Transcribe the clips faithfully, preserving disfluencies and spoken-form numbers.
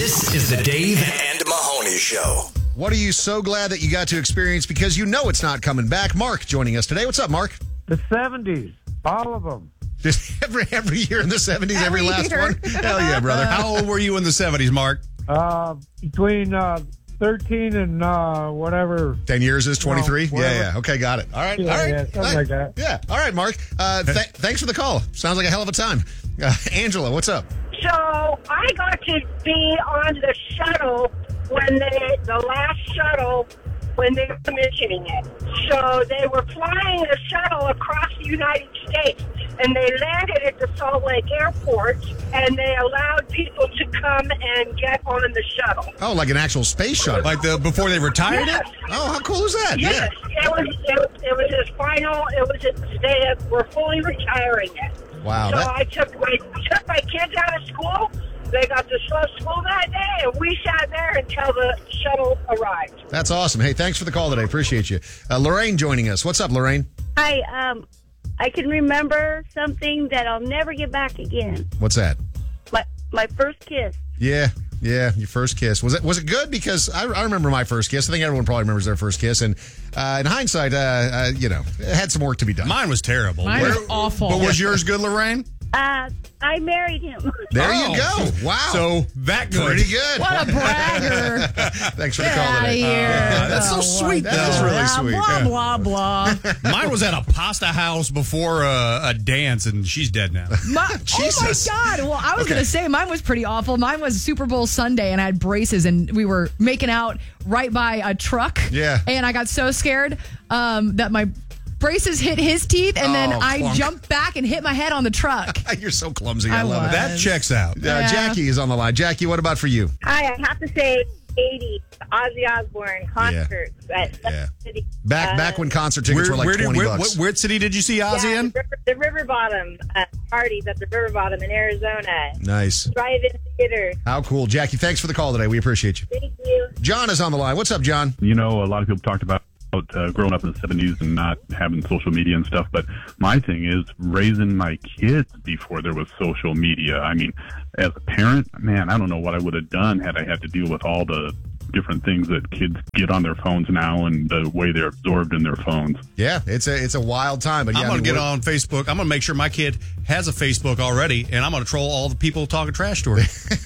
This is the Dave and Mahoney Show. What are you so glad that you got to experience because you know it's not coming back? Mark joining us today. What's up, Mark? The seventies, all of them. Just every every year in the seventies, every, Every last year. one? Hell yeah, brother. How old were you in the seventies, Mark? Uh, between uh, thirteen and uh, whatever. ten years is twenty-three? No, yeah, whatever. yeah. Okay, got it. All right. Yeah, all right. yeah, something like that. Yeah. All right, Mark. Uh, th- thanks for the call. Sounds like a hell of a time. Uh, Angela, what's up? So I got to be on the shuttle when they, the last shuttle, when they were commissioning it. So they were flying the shuttle across the United States, and they landed at the Salt Lake Airport, and they allowed people to come and get on the shuttle. Oh, like an actual space shuttle. Like the before they retired Yes. it? Oh, how cool is that? Yes, it was it, it was his final. It was his, they were fully retiring it. Wow. So that- I took my took my kids out of school. They got to slow school that day, and we sat there until the shuttle arrived. that's awesome. Hey, thanks for the call today. Appreciate you. Uh, Lorraine joining us. What's up, Lorraine? Hi, um, I can remember something that I'll never get back again. What's that? My my first kiss. Yeah, yeah, your first kiss. Was it was it good? Because I, I remember my first kiss. I think everyone probably remembers their first kiss. And uh, in hindsight, uh, uh, you know, it had some work to be done. Mine was terrible. Mine was awful. But was yours good, Lorraine? Uh, I married him. There Oh. you go. Wow. So that good. pretty good. What a bragger. Thanks for the Get call out of today. here. Yeah, that's so Oh, sweet, what That is the- really Yeah, sweet. Blah, Yeah. blah, blah. Mine was at a pasta house before a, a dance, and she's dead now. My, oh, Jesus. my God. Well, I was Okay. going to say mine was pretty awful. Mine was Super Bowl Sunday, and I had braces, and we were making out right by a truck. Yeah. And I got so scared um, that my braces hit his teeth, and then Oh, I clunk. jumped back and hit my head on the truck. You're so clumsy. I, I love was. it. That checks out. Uh, Yeah. Jackie is on the line. Jackie, what about for you? Hi, I have to say, eighties Ozzy Osbourne concerts at Yeah. City. Back uh, back when concert tickets were like where did, twenty where, bucks. what, where city did you see Ozzy yeah, in? the, river, the River Bottom uh, parties at the River Bottom in Arizona. Nice. Drive-in theater. How cool. Jackie, thanks for the call today. We appreciate you. Thank you. John is on the line. What's up, John? You know, a lot of people talked about uh, growing up in the seventies and not having social media and stuff, but my thing is raising my kids before there was social media. I mean, as a parent, man, I don't know what I would have done had I had to deal with all the different things that kids get on their phones now and the way they're absorbed in their phones. Yeah, it's a it's a wild time. But yeah, I'm I going to mean, get we're- on Facebook. I'm going to make sure my kid has a Facebook already, and I'm going to troll all the people talking trash to her.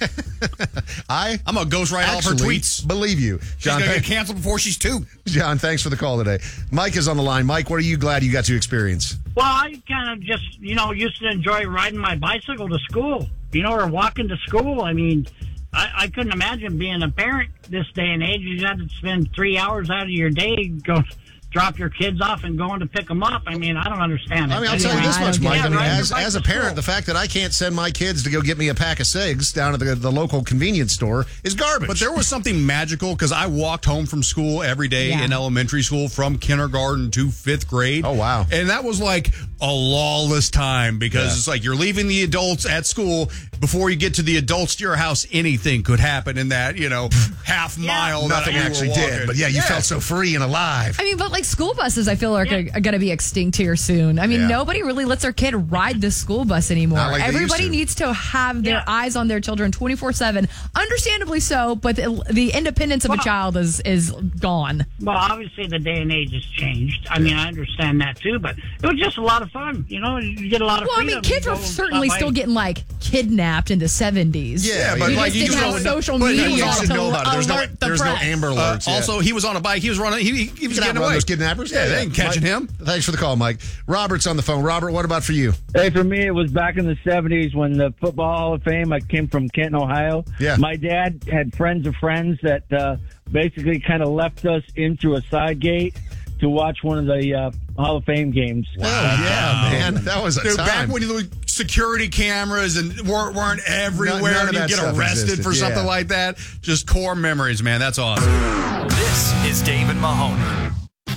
I I'm going to ghost write all of her actually tweets. believe you, She's John. going to thank- get canceled before she's two. John, thanks for the call today. Mike is on the line. Mike, what are you glad you got to experience? Well, I kind of just, you know, used to enjoy riding my bicycle to school, you know, or walking to school. I mean, I, I couldn't imagine being a parent this day and age. You had to spend three hours out of your day go drop your kids off and going to pick them up. I mean, I don't understand it. I mean, I'll tell you Anyway, this I much, don't Mike. get I it. mean, Yeah, ride as, your bike as a to parent, school. the fact that I can't send my kids to go get me a pack of cigs down at the, the local convenience store is garbage. But there was something magical because I walked home from school every day Yeah. in elementary school from kindergarten to fifth grade. Oh, wow. And that was like a lawless time because Yeah. it's like you're leaving the adults at school. Before you get to the adults to your house, anything could happen in that, you know, half mile. nothing that you were actually walking. did. But yeah, you felt so free and alive. I mean, but like school buses, I feel like are, are going to be extinct here soon. I mean, Yeah. nobody really lets their kid ride the school bus anymore. Not like they used Everybody to. needs to have their Yeah. eyes on their children twenty-four seven. Understandably so, but the, the independence of a Well- child is is gone. Well, obviously the day and age has changed. I mean, I understand that too, but it was just a lot of fun. You know, you get a lot of Well, I freedom. mean, kids You were go certainly stop by- still getting like kidnapped in the seventies. Yeah, but you like, just you didn't just have don't- social but you media just to didn't know about it. There's no, alert the there's no press. Amber Uh, Alerts. yeah. Also, he was on a bike. He was running. He, he was You can getting outrun away. those kidnappers. Yeah, they ain't catching Mike, him. Thanks for the call, Mike. Robert's on the phone. Robert, what about for you? Hey, for me, it was back in the seventies when the Football Hall of Fame, I came from Canton, Ohio. Yeah. My dad had friends of friends that uh, basically kind of left us into a side gate to watch one of the uh, Hall of Fame games. Wow. Yeah, man. That was a Dude, time. back when you security cameras and weren't, weren't everywhere, None- none of and you that get stuff arrested existed, for something yeah. like that. Just core memories, man. That's awesome. This is Dave and Mahoney.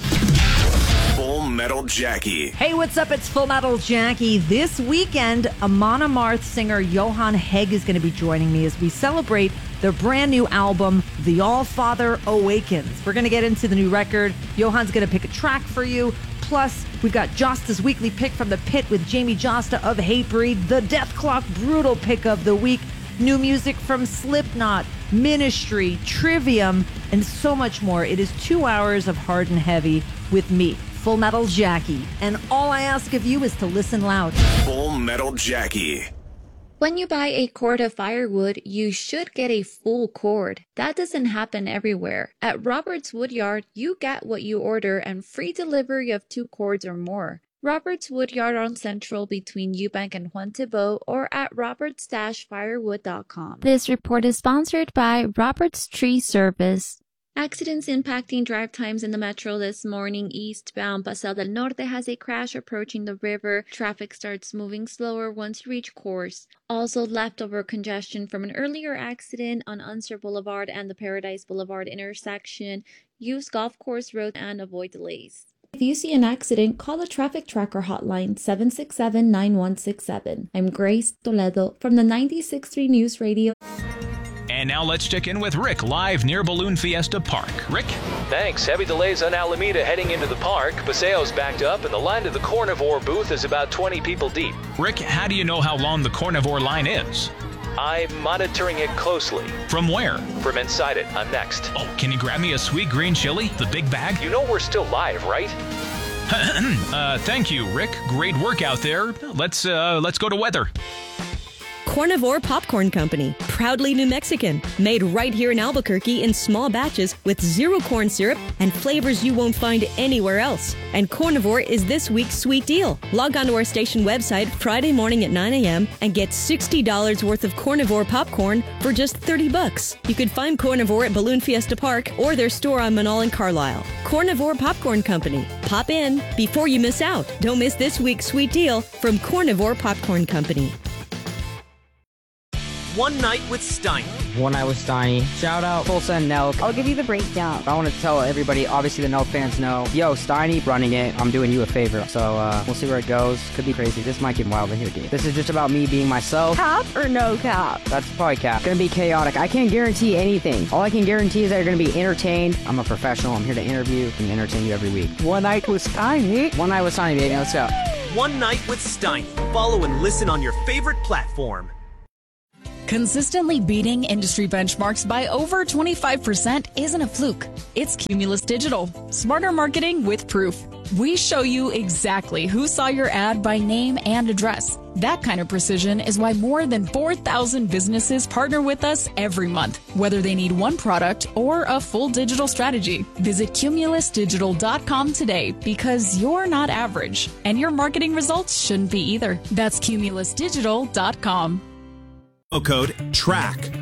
Full Metal Jackie. Hey, what's up? It's Full Metal Jackie. This weekend, Amon Amarth singer Johan Hegg is going to be joining me as we celebrate their brand new album, The All-Father Awakens. We're going to get into the new record. Johan's going to pick a track for you. Plus, we've got Josta's weekly pick from the pit with Jamie Josta of Hatebreed, the Death Clock Brutal pick of the week, new music from Slipknot, ministry, trivium, and so much more. It is two hours of hard and heavy with me, Full Metal Jackie. And all I ask of you is to listen loud. Full Metal Jackie. When you buy a cord of firewood, you should get a full cord. That doesn't happen everywhere. At Roberts Woodyard, you get what you order and free delivery of two cords or more. Roberts Woodyard on Central between Eubank and Juan Thibault or at roberts dash firewood dot com. This report is sponsored by Roberts Tree Service. Accidents impacting drive times in the metro this morning. Eastbound Paseo del Norte has a crash approaching the river. Traffic starts moving slower once you reach Course. Also leftover congestion from an earlier accident on Unser Boulevard and the Paradise Boulevard intersection. Use Golf Course Road and avoid delays. If you see an accident, call the Traffic Tracker hotline seven six seven, nine one six seven. I'm Grace Toledo from the ninety-six point three News Radio. And now let's check in with Rick live near Balloon Fiesta Park. Rick? Thanks. Heavy delays on Alameda heading into the park. Paseo's backed up and the line to the Carnivore booth is about twenty people deep. Rick, how do you know how long the Carnivore line is? I'm monitoring it closely. From where? From inside it. I'm next. Oh, can you grab me a sweet green chili? The big bag? You know we're still live, right? uh, thank you, Rick. Great work out there. Let's, uh, let's go to weather. Carnivore Popcorn Company, proudly New Mexican, made right here in Albuquerque in small batches with zero corn syrup and flavors you won't find anywhere else. And Carnivore is this week's sweet deal. Log on to our station website Friday morning at nine a.m. and get sixty dollars worth of Carnivore popcorn for just thirty bucks. You could find Carnivore at Balloon Fiesta Park or their store on Manal and Carlisle. Carnivore Popcorn Company. Pop in before you miss out. Don't miss this week's sweet deal from Carnivore Popcorn Company. One Night with Steiny. One Night with Steiny. Shout out Tulsa and Nelk. I'll give you the breakdown. I want to tell everybody, obviously the Nelk fans know, yo, Steiny running it. I'm doing you a favor. So uh, we'll see where it goes. Could be crazy. This might get wild in here, dude. This is just about me being myself. Cap or no cap? That's probably cap. Gonna be chaotic. I can't guarantee anything. All I can guarantee is that you're gonna be entertained. I'm a professional. I'm here to interview and entertain you every week. One Night with Steiny. One Night with Steiny, baby. Let's go. One Night with Steiny. Follow and listen on your favorite platform. Consistently beating industry benchmarks by over twenty-five percent isn't a fluke. It's Cumulus Digital. Smarter marketing with proof. We show you exactly who saw your ad by name and address. That kind of precision is why more than four thousand businesses partner with us every month, whether they need one product or a full digital strategy. Visit cumulus digital dot com today because you're not average, and your marketing results shouldn't be either. That's cumulus digital dot com. Code TRACK.